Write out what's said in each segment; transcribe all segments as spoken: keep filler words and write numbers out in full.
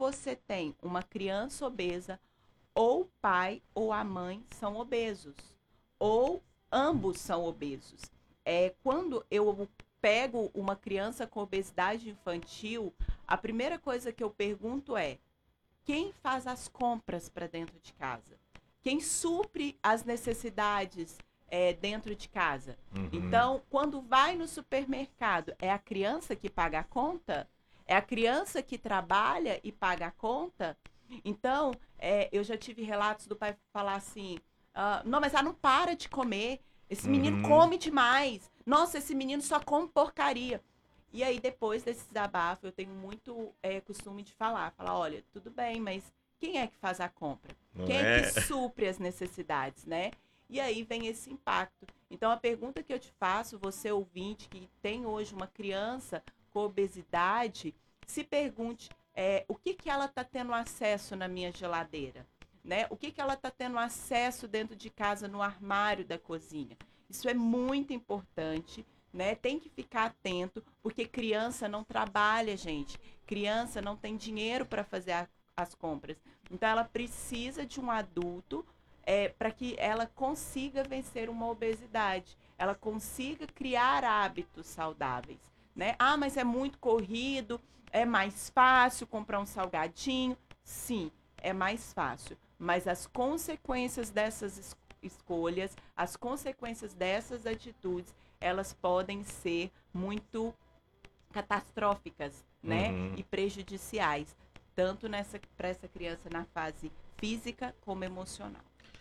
você tem uma criança obesa, ou o pai ou a mãe são obesos, ou ambos são obesos. É, quando eu pego uma criança com obesidade infantil, a primeira coisa que eu pergunto é: quem faz as compras para dentro de casa? Quem supre as necessidades é, dentro de casa? Uhum. Então, quando vai no supermercado, é a criança que paga a conta? É a criança que trabalha e paga a conta? Então, é, eu já tive relatos do pai falar assim: ah, não, mas ela não para de comer. Esse menino Uhum. come demais. Nossa, esse menino só come porcaria. E aí, depois desse desabafo, eu tenho muito é, costume de falar. Falar, olha, tudo bem, mas quem é que faz a compra? Não Quem é é? que supre as necessidades, né? E aí vem esse impacto. Então, a pergunta que eu te faço, você ouvinte, que tem hoje uma criança com obesidade, se pergunte é, o que, que ela está tendo acesso na minha geladeira, né? O que, que ela está tendo acesso dentro de casa, no armário da cozinha. Isso é muito importante, né? Tem que ficar atento, porque criança não trabalha, gente. Criança não tem dinheiro para fazer a, as compras. Então, ela precisa de um adulto é, para que ela consiga vencer uma obesidade. Ela consiga criar hábitos saudáveis, né? Ah, mas é muito corrido, é mais fácil comprar um salgadinho. Sim, é mais fácil. Mas as consequências dessas es escolhas, as consequências dessas atitudes, elas podem ser muito catastróficas, né? Uhum. E prejudiciais, tanto nessa para essa criança na fase física como emocional.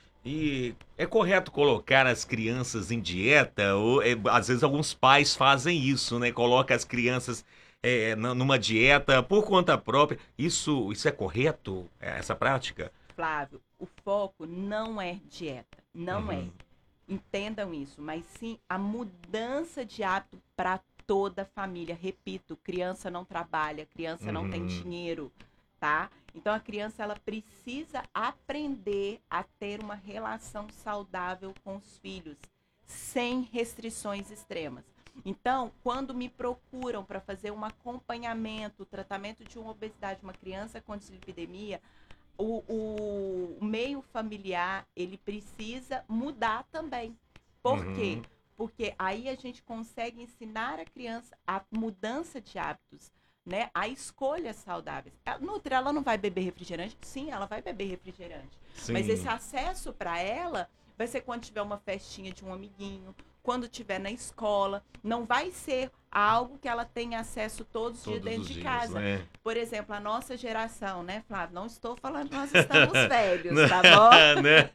E é correto colocar as crianças em dieta? Ou é, às vezes alguns pais fazem isso, né? Coloca as crianças é, na- numa dieta por conta própria. Isso, isso é correto? É essa prática? Flávio, o foco não é dieta, não é. Uhum. Entendam isso, mas sim a mudança de hábito para toda a família. Repito, criança não trabalha, criança não tem Uhum. dinheiro, tá? Então a criança ela precisa aprender a ter uma relação saudável com os filhos, sem restrições extremas. Então, quando me procuram para fazer um acompanhamento, tratamento de uma obesidade, uma criança com dislipidemia, o, o, o meio familiar, ele precisa mudar também. Por quê? Uhum. Porque aí a gente consegue ensinar a criança a mudança de hábitos, né? A escolhas saudáveis. A Nutri, ela não vai beber refrigerante? Sim, ela vai beber refrigerante. Mas esse Sim. acesso para ela vai ser quando tiver uma festinha de um amiguinho, quando tiver na escola. Não vai ser algo que ela tenha acesso todos os dias Todos dentro os de dias, casa. né? Por exemplo, a nossa geração, né, Flávio? Não estou falando que nós estamos velhos, tá bom? Né?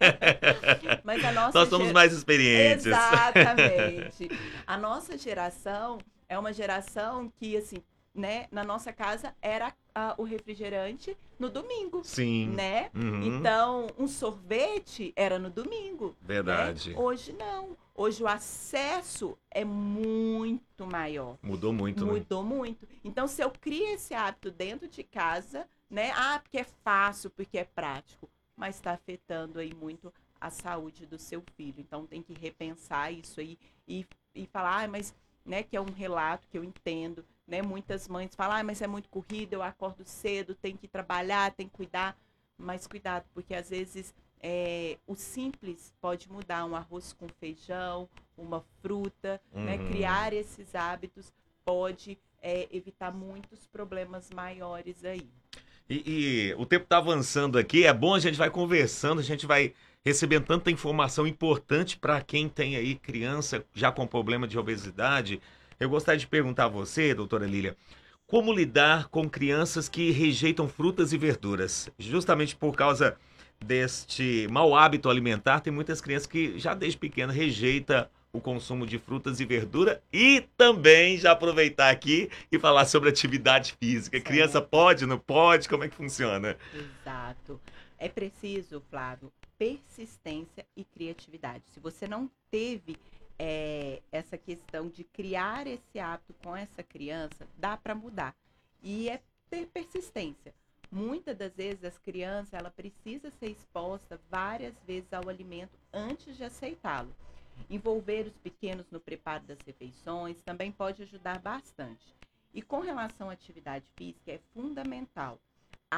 Mas a Nós nossa somos geração. mais experientes. Exatamente. A nossa geração é uma geração que, assim, né, na nossa casa era ah, o refrigerante no domingo, Sim. né? Uhum. Então, um sorvete era no domingo, né? Verdade. Hoje não. Hoje o acesso é muito maior. Mudou muito, né? Mudou muito. Então, se eu crio esse hábito dentro de casa, né? Ah, porque é fácil, porque é prático, mas está afetando aí muito a saúde do seu filho. Então, tem que repensar isso aí e, e falar, ah, mas, né, que é um relato que eu entendo, né? Muitas mães falam, ah, mas é muito corrido, eu acordo cedo, tem que trabalhar, tem que cuidar. Mas cuidado, porque às vezes é, o simples pode mudar, um arroz com feijão, uma fruta, né? Uhum. Criar esses hábitos pode é, evitar muitos problemas maiores aí. E, e o tempo tá avançando aqui, é bom a gente vai conversando, a gente vai recebendo tanta informação importante para quem tem aí criança já com problema de obesidade. Eu gostaria de perguntar a você, doutora Lília, como lidar com crianças que rejeitam frutas e verduras? Justamente por causa deste mau hábito alimentar, tem muitas crianças que já desde pequena rejeita o consumo de frutas e verdura e também já aproveitar aqui e falar sobre atividade física. Criança Certo. pode, não pode? Como é que funciona? Exato. É preciso, Flávio, persistência e criatividade. Se você não teve é, essa questão de criar esse hábito com essa criança, dá para mudar. E é ter persistência. Muitas das vezes as crianças, ela precisa ser exposta várias vezes ao alimento antes de aceitá-lo. Envolver os pequenos no preparo das refeições também pode ajudar bastante. E com relação à atividade física, é fundamental